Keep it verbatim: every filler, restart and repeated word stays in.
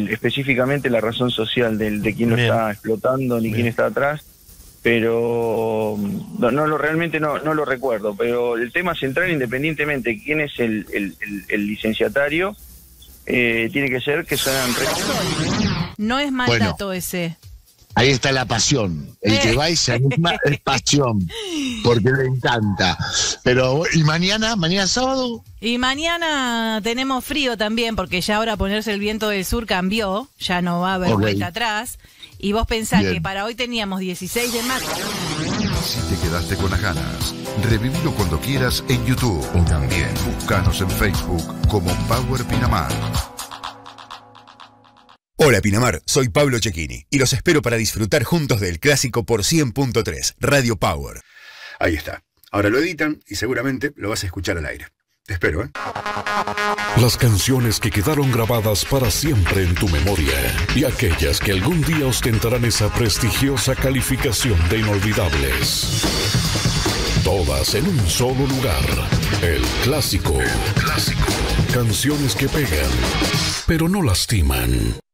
el, específicamente la razón social del, de quién lo Bien. está explotando ni Bien. quién está atrás, pero no, no lo realmente no, no lo recuerdo. Pero el tema central, independientemente de quién es el, el, el, el licenciatario, eh, tiene que ser que sean... No es mal Bueno. dato ese. Ahí está la pasión. El que va y se anima es pasión, porque le encanta. Pero, ¿y mañana? ¿Mañana sábado? Y mañana tenemos frío también, porque ya ahora ponerse el viento del sur cambió, ya no va a haber Ok. vuelta atrás. Y vos pensás Bien. que para hoy teníamos dieciséis de marzo. Si te quedaste con las ganas, revivilo cuando quieras en YouTube. O también búscanos en Facebook como Power Pinamar. Hola Pinamar, soy Pablo Cecchini y los espero para disfrutar juntos del clásico por cien punto tres, Radio Power. Ahí está. Ahora lo editan y seguramente lo vas a escuchar al aire. Te espero, ¿eh? Las canciones que quedaron grabadas para siempre en tu memoria y aquellas que algún día ostentarán esa prestigiosa calificación de inolvidables. Todas en un solo lugar. El clásico. El clásico. Canciones que pegan, pero no lastiman.